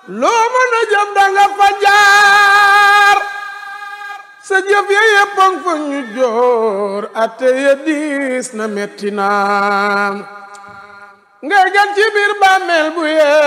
loo mën a jëf danga fa jaar sa jëf ya yëppang fa ñu joor atte ya diis na metti na ngay gan ci biir bàmmeel bu yee